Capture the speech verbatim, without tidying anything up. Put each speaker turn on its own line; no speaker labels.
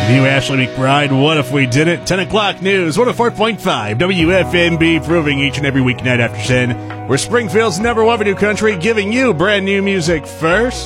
New Ashley McBride, What If We Did It? ten o'clock news, one oh four point five W F N B, proving each and every weeknight after ten. We're Springfield's number one for new country, giving you brand new music first.